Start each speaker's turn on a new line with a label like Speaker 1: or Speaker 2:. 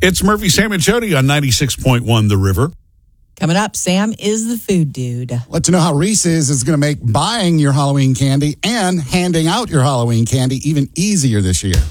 Speaker 1: It's Murphy, Sam, and Jody on 96.1 The River.
Speaker 2: Coming up, Sam is the food dude.
Speaker 3: Let you know how Reese's is going to make buying your Halloween candy and handing out your Halloween candy even easier this year.